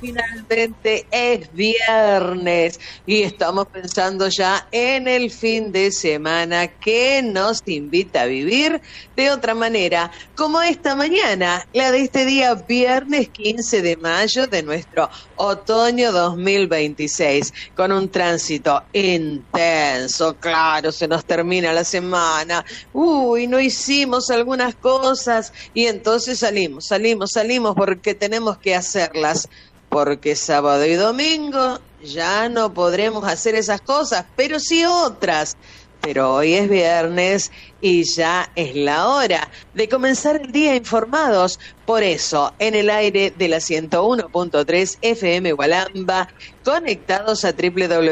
Finalmente es viernes y estamos pensando ya en el fin de semana que nos invita a vivir de otra manera, como esta mañana, la de este día viernes 15 de mayo de nuestro otoño 2026, con un tránsito intenso, claro, se nos termina la semana, no hicimos algunas cosas y entonces salimos porque tenemos que hacerlas. Porque sábado y domingo ya no podremos hacer esas cosas, pero sí otras. Pero hoy es viernes y ya es la hora de comenzar el día informados. Por eso, en el aire de la 101.3 FM Gualamba, conectados a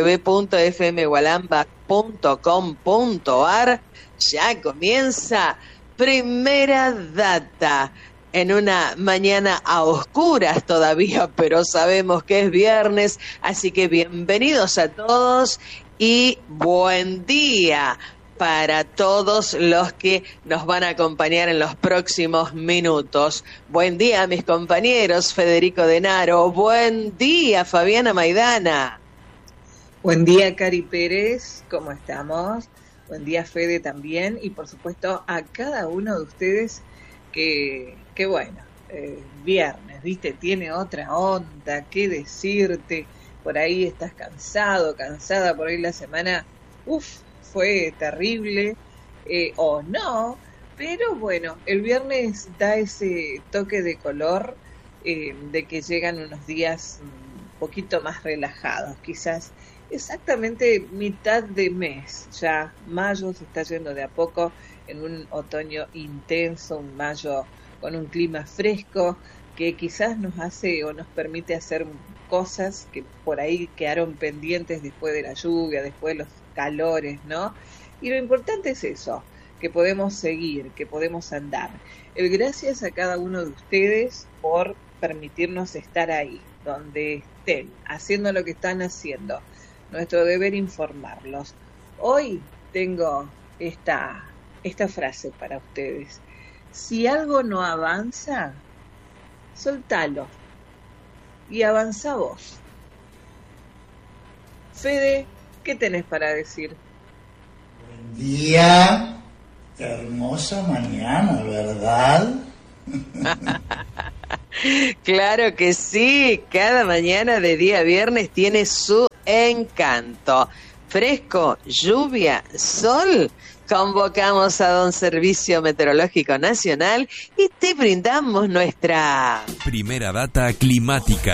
www.fmgualamba.com.ar, ya comienza Primera Data. En una mañana a oscuras todavía, pero sabemos que es viernes, así que bienvenidos a todos y buen día para todos los que nos van a acompañar en los próximos minutos. Buen día a mis compañeros, Federico Denaro, buen día Fabiana Maidana. Buen día Cari Pérez, ¿cómo estamos? Buen día Fede también y por supuesto a cada uno de ustedes que bueno, viernes, ¿viste? Tiene otra onda, qué decirte, por ahí estás cansada, por ahí la semana, fue terrible, o no, pero bueno, el viernes da ese toque de color de que llegan unos días un poquito más relajados, quizás exactamente mitad de mes, ya mayo se está yendo de a poco en un otoño intenso, un mayo con un clima fresco que quizás nos hace o nos permite hacer cosas que por ahí quedaron pendientes después de la lluvia, después de los calores, ¿no? Y lo importante es eso, que podemos seguir, que podemos andar. Gracias a cada uno de ustedes por permitirnos estar ahí, donde estén, haciendo lo que están haciendo. Nuestro deber informarlos. Hoy tengo esta frase para ustedes. Si algo no avanza, soltalo y avanza vos. Fede, ¿qué tenés para decir? Buen día, hermosa mañana, ¿verdad? Claro que sí, cada mañana de día viernes tiene su encanto. Fresco, lluvia, sol. Convocamos a Don Servicio Meteorológico Nacional y te brindamos nuestra Primera Data Climática.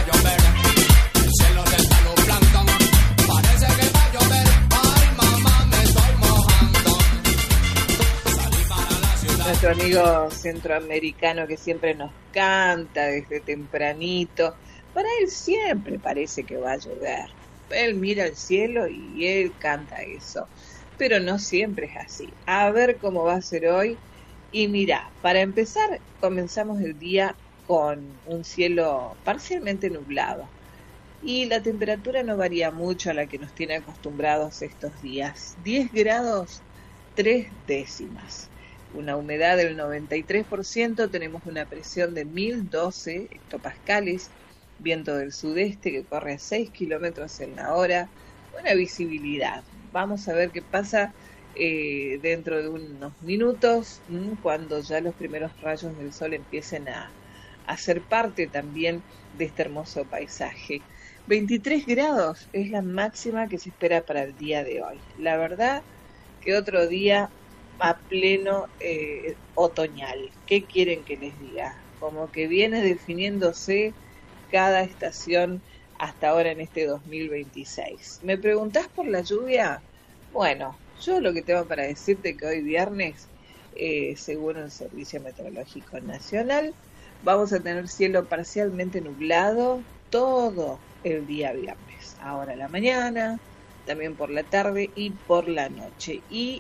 Nuestro amigo centroamericano que siempre nos canta desde tempranito, para él siempre parece que va a llover. Él mira al cielo y él canta eso. Pero no siempre es así. A ver cómo va a ser hoy. Y mira, para empezar, comenzamos el día con un cielo parcialmente nublado. Y la temperatura no varía mucho a la que nos tiene acostumbrados estos días. 10 grados, 3 décimas. Una humedad del 93%, tenemos una presión de 1012 hectopascales, viento del sudeste que corre a 6 kilómetros en la hora, buena visibilidad. Vamos a ver qué pasa dentro de unos minutos, cuando ya los primeros rayos del sol empiecen a ser parte también de este hermoso paisaje. 23 grados es la máxima que se espera para el día de hoy. La verdad que otro día a pleno otoñal. ¿Qué quieren que les diga? Como que viene definiéndose cada estación hasta ahora en este 2026. ¿Me preguntás por la lluvia? Bueno, yo lo que tengo para decirte que hoy viernes, según el Servicio Meteorológico Nacional, vamos a tener cielo parcialmente nublado todo el día viernes. Ahora a la mañana, también por la tarde y por la noche. Y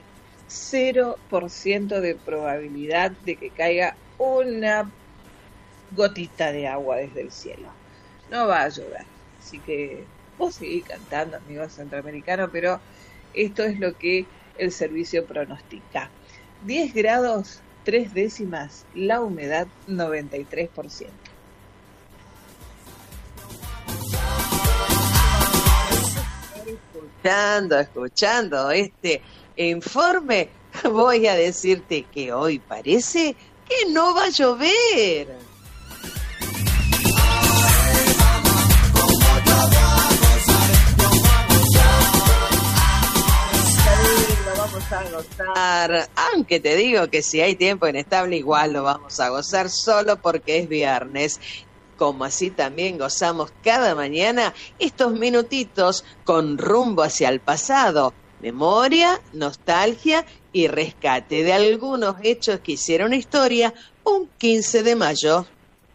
0% de probabilidad de que caiga una gotita de agua desde el cielo. No va a llover. Así que vos seguís cantando, amigos centroamericanos, pero esto es lo que el servicio pronostica. 10 grados, 3 décimas, la humedad 93%. escuchando este informe, voy a decirte que hoy parece que no va a llover. Lo vamos a gozar, aunque te digo que si hay tiempo inestable igual lo vamos a gozar solo porque es viernes. Como así también gozamos cada mañana estos minutitos con rumbo hacia el pasado, memoria, nostalgia y rescate de algunos hechos que hicieron historia un 15 de mayo.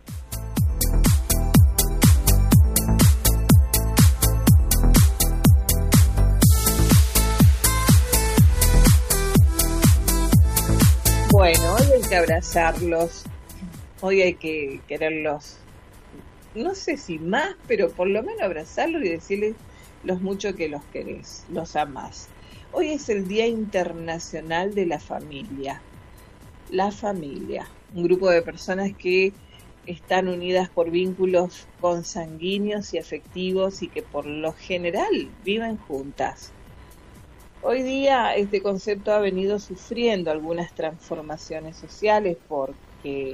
Bueno, hoy hay que abrazarlos, hoy hay que quererlos, no sé si más, pero por lo menos abrazarlos y decirles los mucho que los querés, los amás. Hoy es el Día Internacional de la Familia. La familia, un grupo de personas que están unidas por vínculos consanguíneos y afectivos y que por lo general viven juntas. Hoy día este concepto ha venido sufriendo algunas transformaciones sociales porque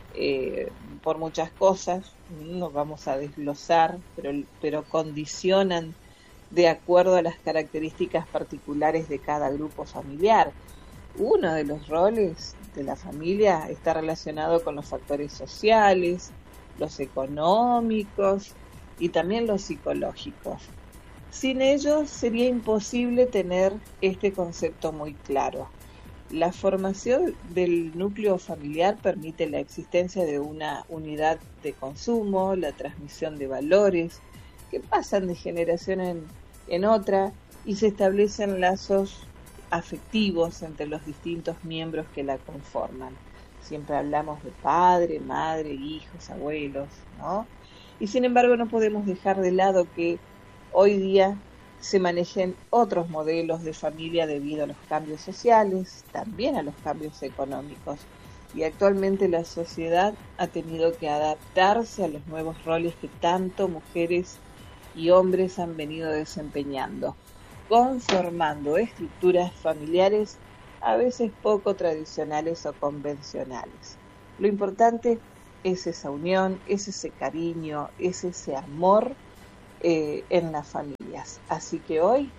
por muchas cosas, no vamos a desglosar, pero condicionan de acuerdo a las características particulares de cada grupo familiar. Uno de los roles de la familia está relacionado con los factores sociales, los económicos y también los psicológicos. Sin ellos sería imposible tener este concepto muy claro. La formación del núcleo familiar permite la existencia de una unidad de consumo, la transmisión de valores que pasan de generación en otra y se establecen lazos afectivos entre los distintos miembros que la conforman. Siempre hablamos de padre, madre, hijos, abuelos, ¿no? Y sin embargo no podemos dejar de lado que hoy día se manejen otros modelos de familia debido a los cambios sociales, también a los cambios económicos. Y actualmente la sociedad ha tenido que adaptarse a los nuevos roles que tanto mujeres y hombres han venido desempeñando, conformando estructuras familiares a veces poco tradicionales o convencionales. Lo importante es esa unión, es ese cariño, es ese amor en las familias. Así que hoy,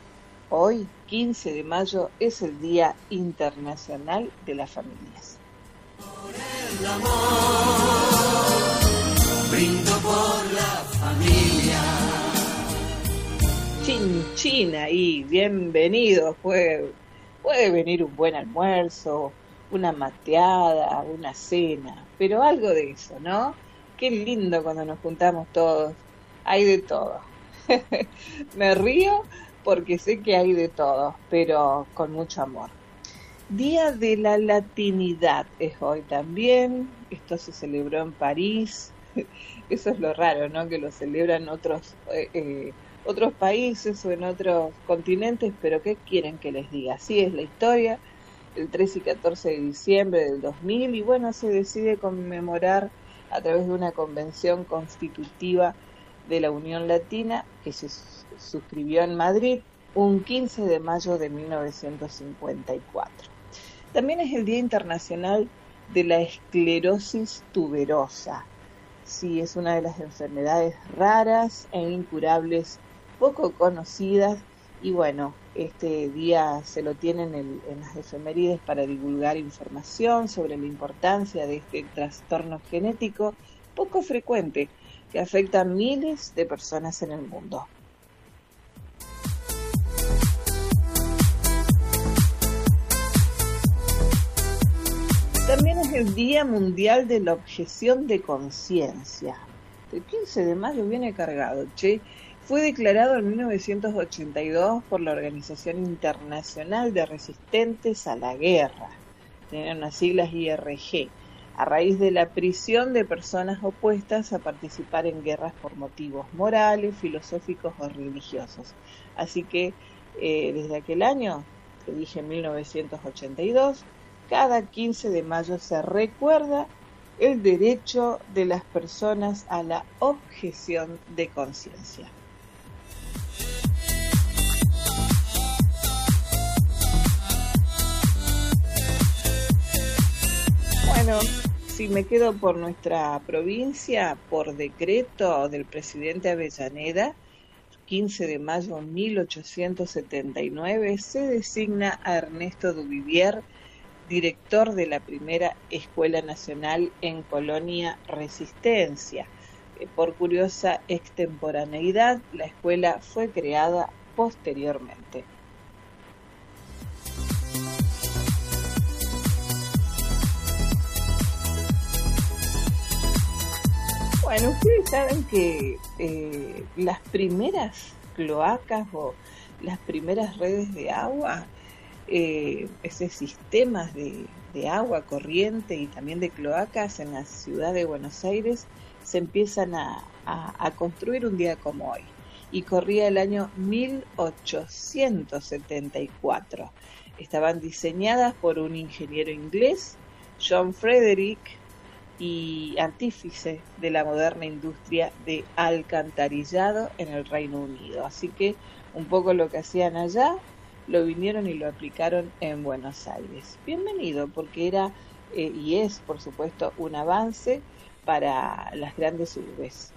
15 de mayo, es el Día Internacional de las Familias. Por el amor, brindo por la familia. Chin chin ahí, bienvenido. Puede venir un buen almuerzo, una mateada, una cena, pero algo de eso, ¿no? Qué lindo cuando nos juntamos todos. Hay de todo. Me río porque sé que hay de todo, pero con mucho amor. Día de la Latinidad es hoy también. Esto se celebró en París. Eso es lo raro, ¿no? Que lo celebran otros países o en otros continentes, pero ¿qué quieren que les diga? Así es la historia. El 13 y 14 de diciembre del 2000 y bueno, se decide conmemorar a través de una convención constitutiva de la Unión Latina que se suscribió en Madrid un 15 de mayo de 1954. También es el Día Internacional de la Esclerosis Tuberosa. Sí, es una de las enfermedades raras e incurables, poco conocidas, y bueno, este día se lo tienen en las efemérides para divulgar información sobre la importancia de este trastorno genético poco frecuente que afecta a miles de personas en el mundo. También es el Día Mundial de la Objeción de Conciencia. El 15 de mayo viene cargado, che. Fue declarado en 1982 por la Organización Internacional de Resistentes a la Guerra. Tienen las siglas IRG. A raíz de la prisión de personas opuestas a participar en guerras por motivos morales, filosóficos o religiosos. Así que desde aquel año, que dije 1982, cada 15 de mayo se recuerda el derecho de las personas a la objeción de conciencia. Bueno, si me quedo por nuestra provincia, por decreto del presidente Avellaneda, 15 de mayo de 1879, se designa a Ernesto Duvivier director de la primera Escuela Nacional en Colonia Resistencia. Por curiosa extemporaneidad, la escuela fue creada posteriormente. Bueno, ustedes saben que las primeras cloacas o las primeras redes de agua, ese sistemas de agua corriente y también de cloacas en la ciudad de Buenos Aires se empiezan a construir un día como hoy. Y corría el año 1874. Estaban diseñadas por un ingeniero inglés, John Frederick, y artífice de la moderna industria de alcantarillado en el Reino Unido. Así que un poco lo que hacían allá, lo vinieron y lo aplicaron en Buenos Aires. Bienvenido, porque era y es, por supuesto, un avance para las grandes urbes.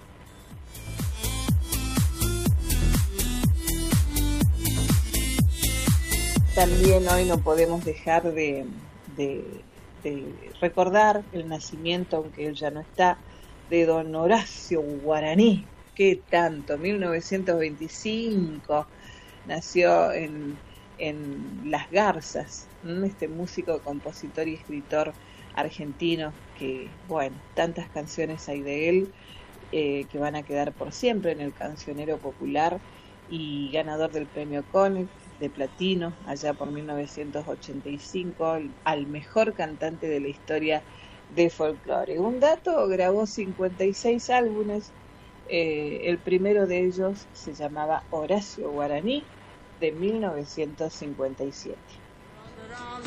También hoy no podemos dejar de recordar el nacimiento, aunque él ya no está, de don Horacio Guaraní. ¿Qué tanto? 1925 nació en Las Garzas, este músico, compositor y escritor argentino que, bueno, tantas canciones hay de él que van a quedar por siempre en el cancionero popular, y ganador del premio Konex de platino allá por 1985 al mejor cantante de la historia de folclore. Un dato: grabó 56 álbumes, el primero de ellos se llamaba Horacio Guaraní, de 1957.